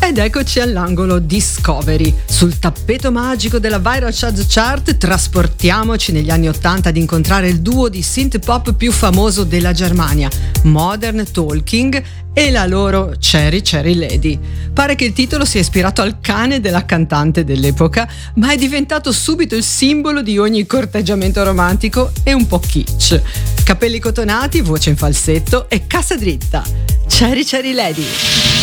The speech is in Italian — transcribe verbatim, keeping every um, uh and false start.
Ed eccoci all'angolo Discovery. Sul tappeto magico della Viral Charts Chart trasportiamoci negli anni ottanta ad incontrare il duo di synth pop più famoso della Germania, Modern Talking, e la loro Cherry Cherry Lady. Pare che il titolo sia ispirato al cane della cantante dell'epoca, ma è diventato subito il simbolo di ogni corteggiamento romantico e un po' kitsch. Capelli cotonati, voce in falsetto e cassa dritta. Cherry Cherry Lady.